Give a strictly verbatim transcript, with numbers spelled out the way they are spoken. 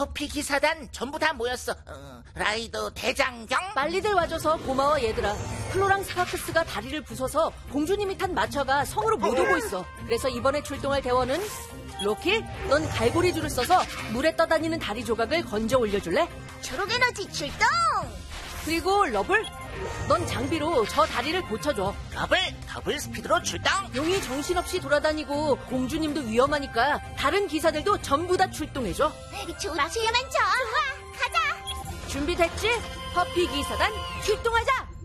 퍼피 기사단 전부 다 모였어. 어, 라이더 대장경. 빨리들 와줘서 고마워 얘들아. 플로랑 사바크스가 다리를 부숴서 공주님이 탄 마차가 성으로 못 오고 있어. 그래서 이번에 출동할 대원은 로키, 넌 갈고리 줄을 써서 물에 떠다니는 다리 조각을 건져 올려줄래? 초록 에너지 출동! 그리고 러블, 넌 장비로 저 다리를 고쳐줘. 더블 더블 스피드로 출동. 용이 정신없이 돌아다니고 공주님도 위험하니까 다른 기사들도 전부 다 출동해줘. 좋아, 제야만 져. 좋아, 가자. 준비됐지? 퍼피 기사단 출동하자.